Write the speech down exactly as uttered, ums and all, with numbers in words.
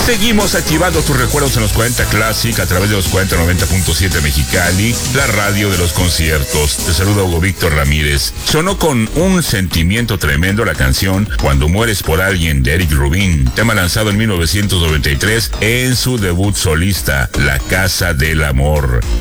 Seguimos activando tus recuerdos en los cuarenta Classic a través de los cuarenta noventa punto siete Mexicali, la radio de los conciertos. Te saluda Hugo Víctor Ramírez. Sonó con un sentimiento tremendo la canción Cuando mueres por alguien de Eric Rubin, tema lanzado en mil novecientos noventa y tres en su debut solista, La Casa del Amor.